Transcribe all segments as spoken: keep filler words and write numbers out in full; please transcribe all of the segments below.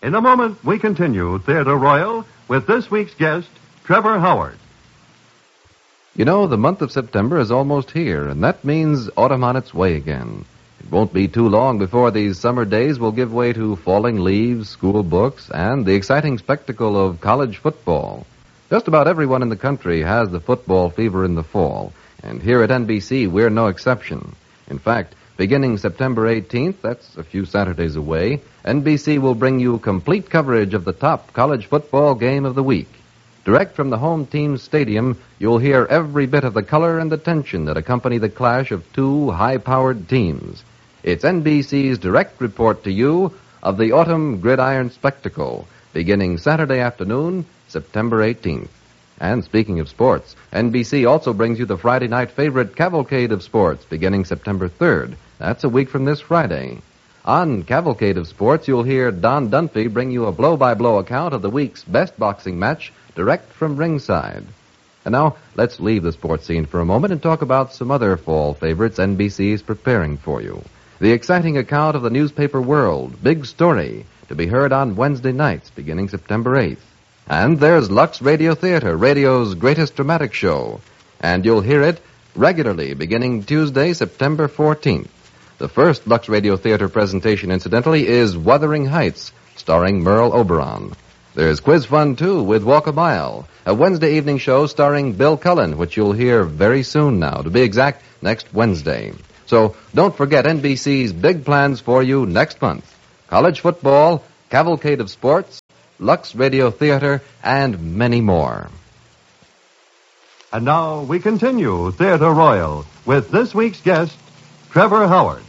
In a moment, we continue Theatre Royal with this week's guest, Trevor Howard. You know, the month of September is almost here, and that means autumn on its way again. It won't be too long before these summer days will give way to falling leaves, school books, and the exciting spectacle of college football. Just about everyone in the country has the football fever in the fall, and here at N B C, we're no exception. In fact, beginning September eighteenth, that's a few Saturdays away, N B C will bring you complete coverage of the top college football game of the week. Direct from the home team's stadium, you'll hear every bit of the color and the tension that accompany the clash of two high-powered teams. It's N B C's direct report to you of the autumn gridiron spectacle, beginning Saturday afternoon, September eighteenth. And speaking of sports, N B C also brings you the Friday night favorite Cavalcade of Sports, beginning September third. That's a week from this Friday. On Cavalcade of Sports, you'll hear Don Dunphy bring you a blow-by-blow account of the week's best boxing match, direct from ringside. And now, let's leave the sports scene for a moment and talk about some other fall favorites N B C is preparing for you. The exciting account of the newspaper world, Big Story, to be heard on Wednesday nights, beginning September eighth. And there's Lux Radio Theater, radio's greatest dramatic show. And you'll hear it regularly, beginning Tuesday, September fourteenth. The first Lux Radio Theater presentation, incidentally, is Wuthering Heights, starring Merle Oberon. There's Quiz Fun, too, with Walk a Mile, a Wednesday evening show starring Bill Cullen, which you'll hear very soon now, to be exact, next Wednesday. So don't forget N B C's big plans for you next month. College football, Cavalcade of Sports, Lux Radio Theater, and many more. And now we continue Theatre Royal with this week's guest, Trevor Howard.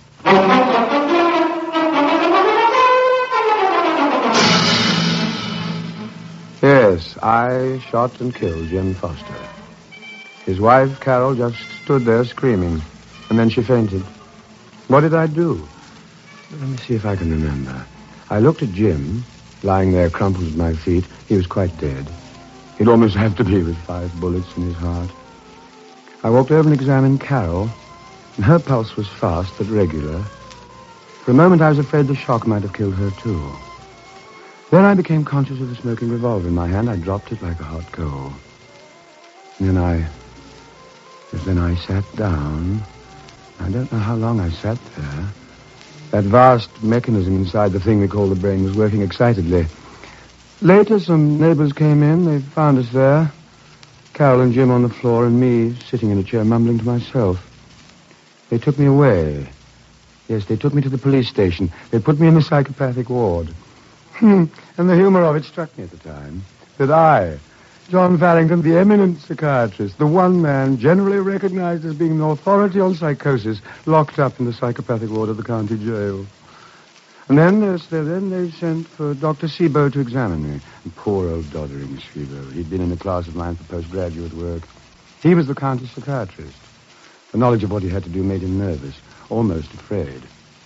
Yes, I shot and killed Jim Foster. His wife, Carol, just stood there screaming, and then she fainted. What did I do? Let me see if I can remember. I looked at Jim, lying there crumpled at my feet. He was quite dead. He'd almost have to be with five bullets in his heart. I walked over and examined Carol, and her pulse was fast but regular. For a moment, I was afraid the shock might have killed her, too. Then I became conscious of the smoking revolver in my hand. I dropped it like a hot coal. And then I... Then I sat down. I don't know how long I sat there. That vast mechanism inside the thing we call the brain was working excitedly. Later, some neighbors came in. They found us there. Carol and Jim on the floor and me sitting in a chair mumbling to myself. They took me away. Yes, they took me to the police station. They put me in the psychopathic ward. And the humor of it struck me at the time. That I, John Farrington, the eminent psychiatrist, the one man generally recognized as being an authority on psychosis, locked up in the psychopathic ward of the county jail. And then, uh, then they sent for Doctor Seabow to examine me. And poor old doddering Seabow. He'd been in a class of mine for postgraduate work. He was the county psychiatrist. The knowledge of what he had to do made him nervous, almost afraid.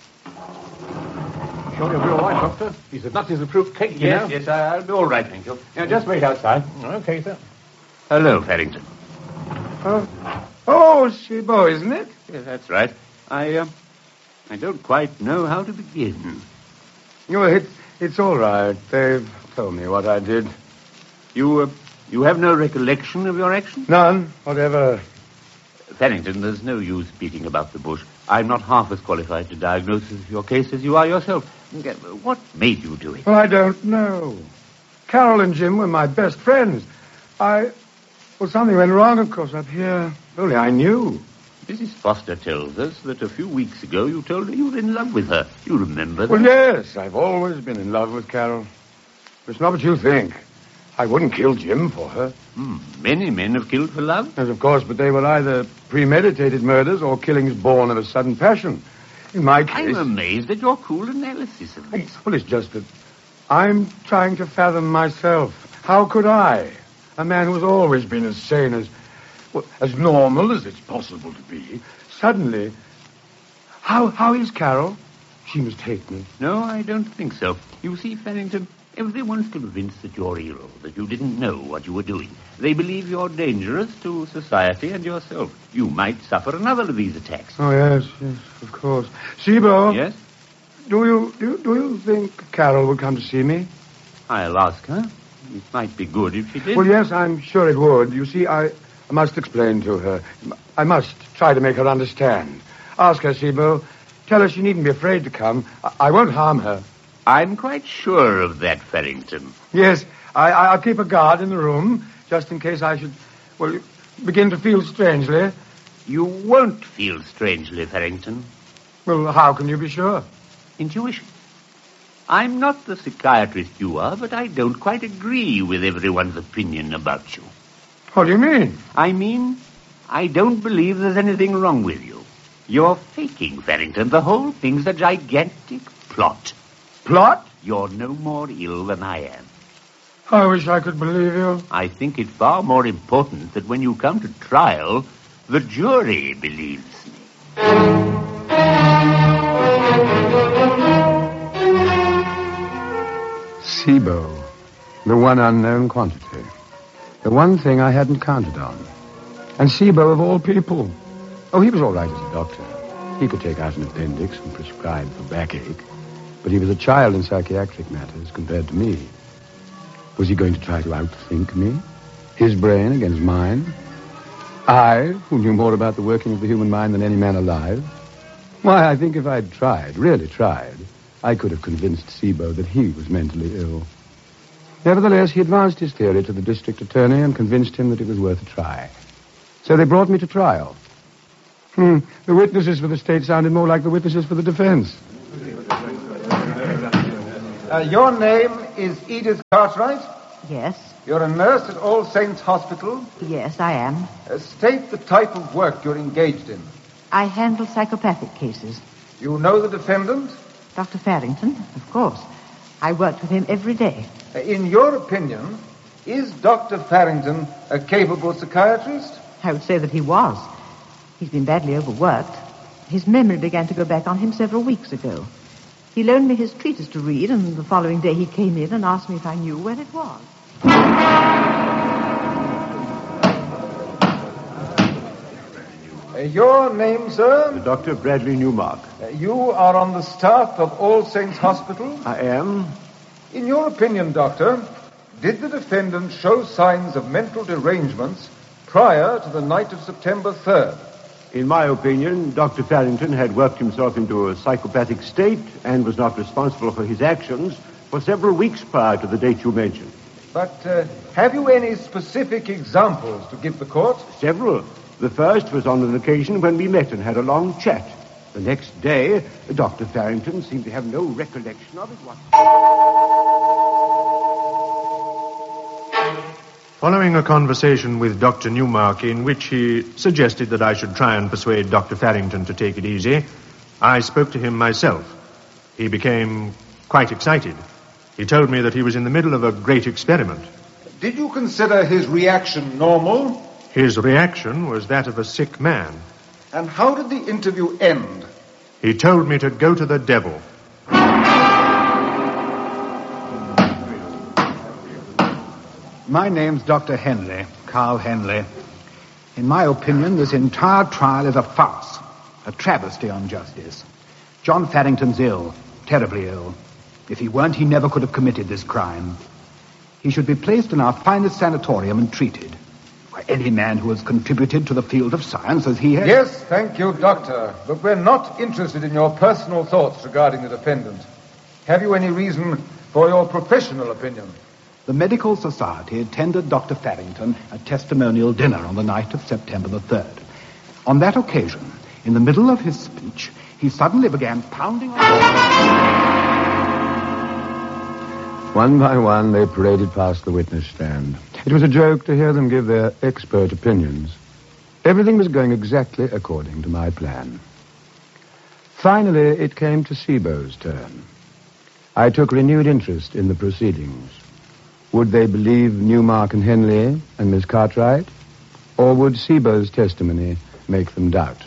Sure you'll be all right, Doctor? He's as nuts as a proof cake, you yes, know. Yes, I'll be all right, thank you. Now, just wait outside. Okay, sir. Hello, Farrington. Oh, oh, Seabow, isn't it? Yes, that's right. I, uh, I don't quite know how to begin. Oh, it, it's all right. They've told me what I did. You, uh, you have no recollection of your action? None, whatever. Farrington, there's no use beating about the bush. I'm not half as qualified to diagnose your case as you are yourself. What made you do it? Well, I don't know. Carol and Jim were my best friends. I... Well, something went wrong, of course, up here. Only I knew. Missus Foster tells us that a few weeks ago you told her you were in love with her. You remember that? Well, yes, I've always been in love with Carol. It's not what you think. I wouldn't kill Jim for her. Hmm. Many men have killed for love. Yes, of course, but they were either premeditated murders or killings born of a sudden passion. In my case... I'm amazed at your cool analysis of this. Well, it's just that I'm trying to fathom myself. How could I, a man who's always been as sane as... Well, as normal as it's possible to be, suddenly... How, how is Carol? She must hate me. No, I don't think so. You see, Farrington... Everyone's convinced that you're ill, that you didn't know what you were doing. They believe you're dangerous to society and yourself. You might suffer another of these attacks. Oh, yes, yes, of course. Seabow? Yes? Do you, do, do you think Carol would come to see me? I'll ask her. It might be good if she did. Well, yes, I'm sure it would. You see, I, I must explain to her. I must try to make her understand. Ask her, Sibo. Tell her she needn't be afraid to come. I, I won't harm her. I'm quite sure of that, Farrington. Yes, I, I'll keep a guard in the room, just in case I should, well, begin to feel strangely. You won't feel strangely, Farrington. Well, how can you be sure? Intuition. I'm not the psychiatrist you are, but I don't quite agree with everyone's opinion about you. What do you mean? I mean, I don't believe there's anything wrong with you. You're faking, Farrington. The whole thing's a gigantic plot. Plot? You're no more ill than I am. I wish I could believe you. I think it far more important that when you come to trial, the jury believes me. Sibo, the one unknown quantity. The one thing I hadn't counted on. And Sibo of all people. Oh, he was all right as a doctor. He could take out an appendix and prescribe for backache. But he was a child in psychiatric matters compared to me. Was he going to try to outthink me? His brain against mine? I, who knew more about the working of the human mind than any man alive? Why, I think if I'd tried, really tried, I could have convinced Sibo that he was mentally ill. Nevertheless, he advanced his theory to the district attorney and convinced him that it was worth a try. So they brought me to trial. Hmm, the witnesses for the state sounded more like the witnesses for the defense. Uh, your name is Edith Cartwright? Yes. You're a nurse at All Saints Hospital? Yes, I am. Uh, state the type of work you're engaged in. I handle psychopathic cases. You know the defendant? Doctor Farrington, of course. I worked with him every day. Uh, in your opinion, is Doctor Farrington a capable psychiatrist? I would say that he was. He's been badly overworked. His memory began to go back on him several weeks ago. He loaned me his treatise to read, and the following day he came in and asked me if I knew where it was. Uh, your name, sir? Doctor Bradley Newmark. Uh, you are on the staff of All Saints Hospital? I am. In your opinion, Doctor, did the defendant show signs of mental derangements prior to the night of September third? In my opinion, Doctor Farrington had worked himself into a psychopathic state and was not responsible for his actions for several weeks prior to the date you mentioned. But uh, have you any specific examples to give the court? Several. The first was on an occasion when we met and had a long chat. The next day, Doctor Farrington seemed to have no recollection of it whatsoever. Following a conversation with Doctor Newmark in which he suggested that I should try and persuade Doctor Farrington to take it easy, I spoke to him myself. He became quite excited. He told me that he was in the middle of a great experiment. Did you consider his reaction normal? His reaction was that of a sick man. And how did the interview end? He told me to go to the devil. My name's Doctor Henley, Carl Henley. In my opinion, this entire trial is a farce, a travesty on justice. John Farrington's ill, terribly ill. If he weren't, he never could have committed this crime. He should be placed in our finest sanatorium and treated. Why, any man who has contributed to the field of science as he has... Yes, thank you, Doctor. But we're not interested in your personal thoughts regarding the defendant. Have you any reason for your professional opinion? The Medical Society tendered Doctor Farrington a testimonial dinner on the night of September the third. On that occasion, in the middle of his speech, he suddenly began pounding on... One by one, they paraded past the witness stand. It was a joke to hear them give their expert opinions. Everything was going exactly according to my plan. Finally, it came to Sibo's turn. I took renewed interest in the proceedings. Would they believe Newmark and Henley and Miss Cartwright? Or would Sibo's testimony make them doubt?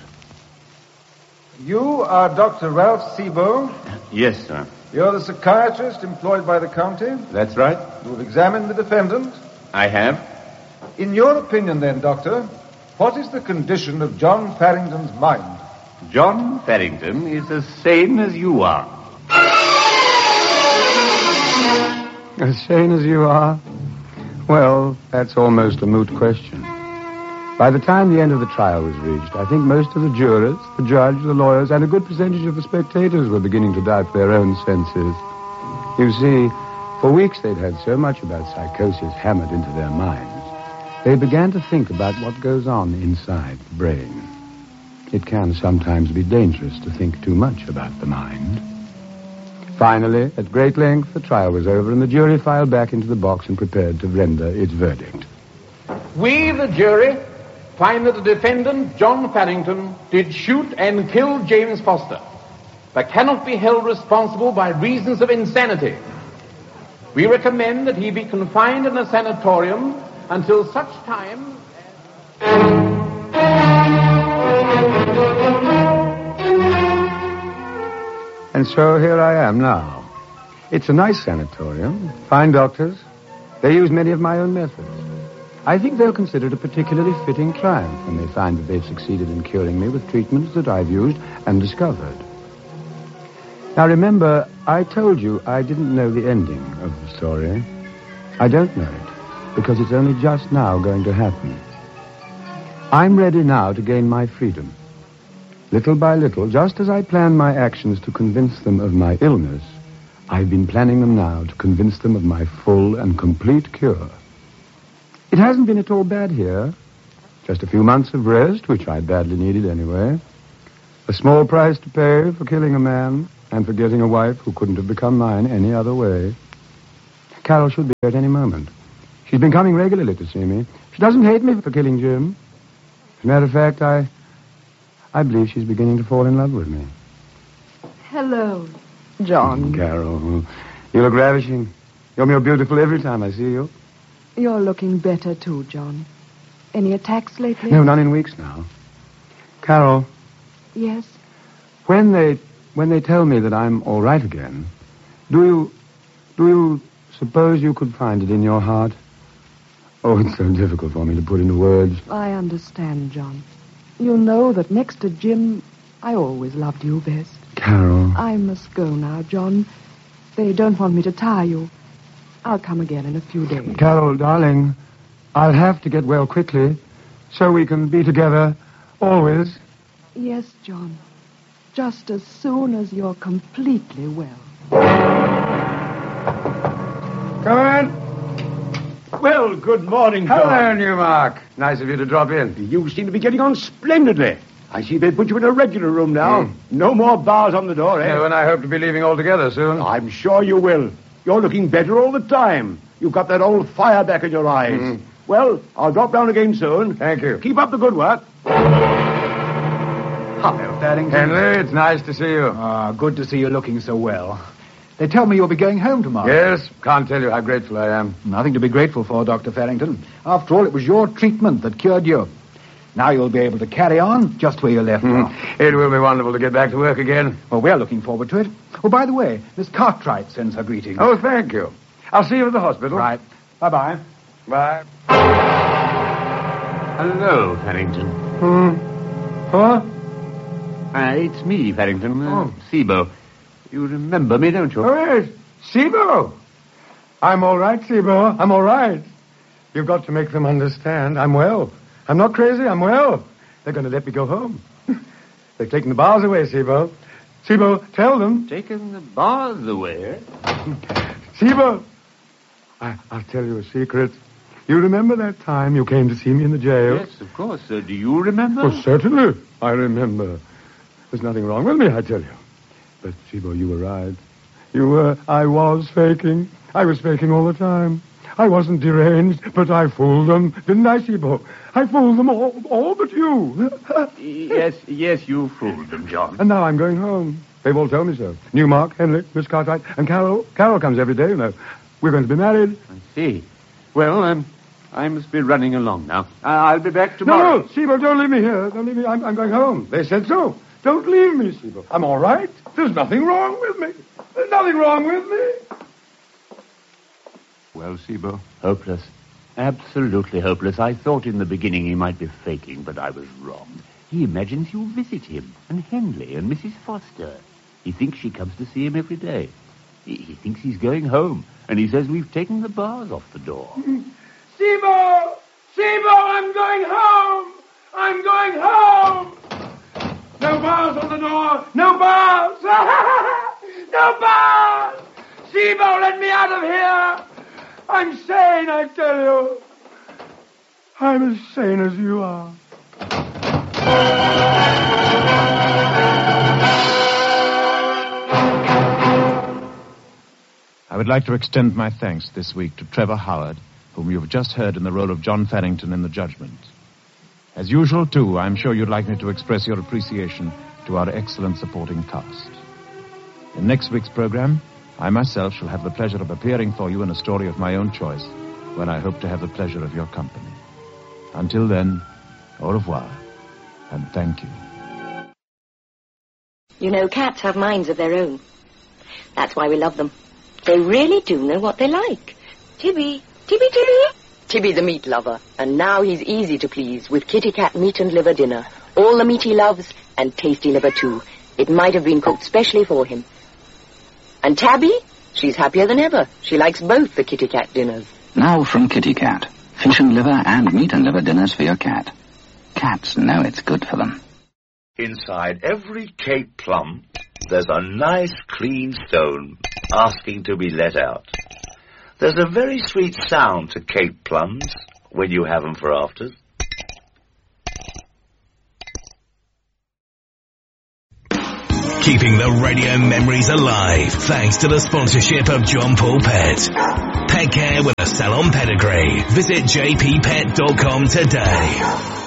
You are Doctor Ralph Sibo? Yes, sir. You're the psychiatrist employed by the county? That's right. You've examined the defendant? I have. In your opinion, then, Doctor, what is the condition of John Farrington's mind? John Farrington is as sane as you are. As sane as you are? Well, that's almost a moot question. By the time the end of the trial was reached, I think most of the jurors, the judge, the lawyers, and a good percentage of the spectators were beginning to doubt their own senses. You see, for weeks they'd had so much about psychosis hammered into their minds, they began to think about what goes on inside the brain. It can sometimes be dangerous to think too much about the mind. Finally, at great length, the trial was over, and the jury filed back into the box and prepared to render its verdict. We, the jury, find that the defendant, John Farrington, did shoot and kill James Foster, but cannot be held responsible by reasons of insanity. We recommend that he be confined in a sanatorium until such time as... And so here I am now. It's a nice sanatorium, fine doctors. They use many of my own methods. I think they'll consider it a particularly fitting triumph when they find that they've succeeded in curing me with treatments that I've used and discovered. Now remember, I told you I didn't know the ending of the story. I don't know it, because it's only just now going to happen. I'm ready now to gain my freedom. Little by little, just as I planned my actions to convince them of my illness, I've been planning them now to convince them of my full and complete cure. It hasn't been at all bad here. Just a few months of rest, which I badly needed anyway. A small price to pay for killing a man and for getting a wife who couldn't have become mine any other way. Carol should be here at any moment. She's been coming regularly to see me. She doesn't hate me for killing Jim. As a matter of fact, I... I believe she's beginning to fall in love with me. Hello, John. Carol, you look ravishing. You're more beautiful every time I see you. You're looking better, too, John. Any attacks lately? No, none in weeks now. Carol. Yes? When they when they tell me that I'm all right again, do you do you suppose you could find it in your heart? Oh, it's so difficult for me to put into words. I understand, John. You know that next to Jim, I always loved you best. Carol. I must go now, John. They don't want me to tire you. I'll come again in a few days. Carol, darling, I'll have to get well quickly so we can be together always. Yes, John. Just as soon as you're completely well. Come in. Well, good morning, John. Hello, Newmark. Nice of you to drop in. You seem to be getting on splendidly. I see they put you in a regular room now. Mm. No more bars on the door, eh? No, and I hope to be leaving altogether soon. I'm sure you will. You're looking better all the time. You've got that old fire back in your eyes. Mm. Well, I'll drop down again soon. Thank you. Keep up the good work. Hello, Farrington. Henry, it's nice to see you. Ah, good to see you looking so well. They tell me you'll be going home tomorrow. Yes, can't tell you how grateful I am. Nothing to be grateful for, Doctor Farrington. After all, it was your treatment that cured you. Now you'll be able to carry on just where you left Mm. off. It will be wonderful to get back to work again. Well, we're looking forward to it. Oh, by the way, Miss Cartwright sends her greetings. Oh, thank you. I'll see you at the hospital. Right. Bye-bye. Bye. Hello, Farrington. Hmm. Huh? Uh, it's me, Farrington. Uh, Oh. Sibo. You remember me, don't you? Oh, yes. Sibo. I'm all right, Sibo. I'm all right. You've got to make them understand. I'm well. I'm not crazy. I'm well. They're going to let me go home. They've taken the bars away, Sibo. Sibo, tell them. Taken the bars away, eh? Sibo, I, I'll tell you a secret. You remember that time you came to see me in the jail? Yes, of course. Uh, do you remember? Oh, certainly. I remember. There's nothing wrong with me, I tell you. But, Sibo, you were right. You were... I was faking. I was faking all the time. I wasn't deranged, but I fooled them. Didn't I, Sibo? I fooled them all, all but you. yes, yes, you fooled them, John. And now I'm going home. They've all told me so. Newmark, Henley, Miss Cartwright, and Carol. Carol comes every day, you know. We're going to be married. I see. Well, um, I must be running along now. Uh, I'll be back tomorrow. No, no, Sibo, don't leave me here. Don't leave me. I'm, I'm going home. They said so. Don't leave me, Sibo. I'm all right. There's nothing wrong with me. There's nothing wrong with me. Well, Sibo? Hopeless. Absolutely hopeless. I thought in the beginning he might be faking, but I was wrong. He imagines you visit him, and Henley, and Missus Foster. He thinks she comes to see him every day. He, he thinks he's going home, And he says we've taken the bars off the door. Sibo! Sibo, I'm going home! I'm going home! No bars on the door! No bars! No bars! Sibo, let me out of here! I'm sane, I tell you. I'm as sane as you are. I would like to extend my thanks this week to Trevor Howard, whom you have just heard in the role of John Farrington in The Judgment. As usual, too, I'm sure you'd like me to express your appreciation to our excellent supporting cast. In next week's program, I myself shall have the pleasure of appearing for you in a story of my own choice, when I hope to have the pleasure of your company. Until then, au revoir, and thank you. You know, cats have minds of their own. That's why we love them. They really do know what they like. Tibby, Tibby, Tibby. Tibby the meat lover, and now he's easy to please with Kitty Cat meat and liver dinner. All the meat he loves, and tasty liver too. It might have been cooked specially for him. And Tabby? She's happier than ever. She likes both the Kitty Cat dinners. Now from Kitty Cat. Fish and liver and meat and liver dinners for your cat. Cats know it's good for them. Inside every Cape plum, there's a nice clean stone asking to be let out. There's a very sweet sound to Cape plums when you have them for afters. Keeping the radio memories alive thanks to the sponsorship of John Paul Pet. Pet care with a salon pedigree. Visit j p pet dot com today.